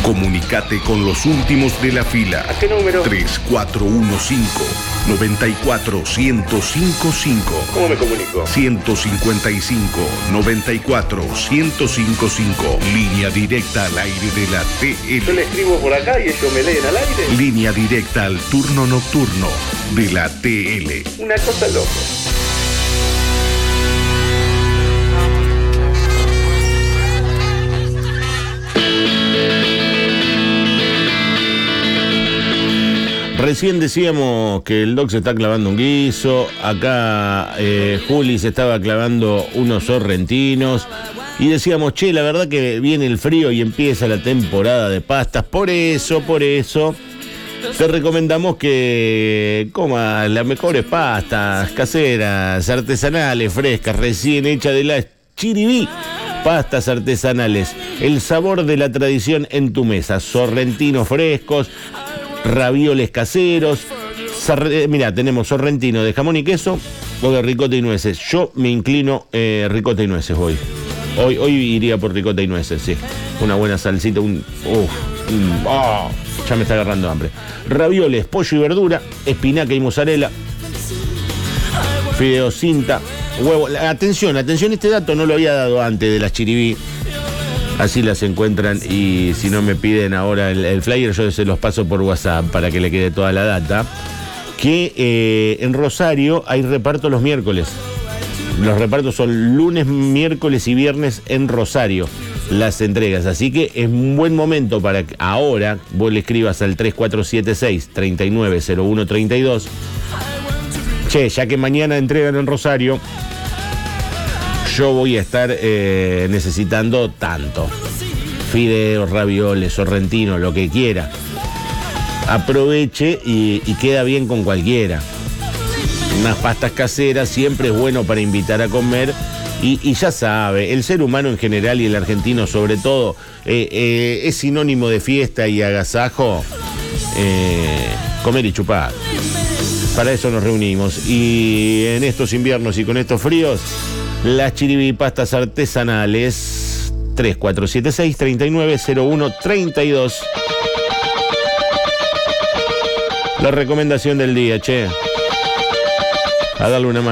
Comunicate con los últimos de la fila. ¿A qué número? 3415-94-1055. ¿Cómo me comunico? 155-94-1055. Línea directa al aire de la TL. Yo le escribo por acá y ellos me leen al aire. Línea directa al turno nocturno de la TL. Una cosa loca. Recién decíamos que el Doc se está clavando un guiso, acá Juli se estaba clavando unos sorrentinos y decíamos, che, la verdad que viene el frío y empieza la temporada de pastas, por eso te recomendamos que comas las mejores pastas caseras, artesanales, frescas, recién hechas de la Chiribí. Pastas artesanales, el sabor de la tradición en tu mesa, sorrentinos frescos, ravioles caseros. Mira, tenemos sorrentino de jamón y queso o de ricota y nueces. Yo me inclino ricota y nueces hoy. Hoy iría por ricota y nueces, sí. Una buena salsita, ya me está agarrando hambre. Ravioles, pollo y verdura, espinaca y mozzarella, fideos cinta, huevo. Atención, este dato no lo había dado antes de las Chiribí. Así las encuentran y si no me piden ahora el flyer, yo se los paso por WhatsApp para que le quede toda la data. Que en Rosario hay reparto los miércoles. Los repartos son lunes, miércoles y viernes en Rosario, las entregas. Así que es un buen momento para que ahora vos le escribas al 3476-390132. Che, ya que mañana entregan en Rosario, yo voy a estar necesitando tanto. Fideos, ravioles, sorrentino, lo que quiera. Aproveche y queda bien con cualquiera. Unas pastas caseras siempre es bueno para invitar a comer. Y ya sabe, el ser humano en general y el argentino sobre todo es sinónimo de fiesta y agasajo. Comer y chupar. Para eso nos reunimos. Y en estos inviernos y con estos fríos, las Chiribí pastas artesanales. 3476-390132. La recomendación del día, che. A darle una mano.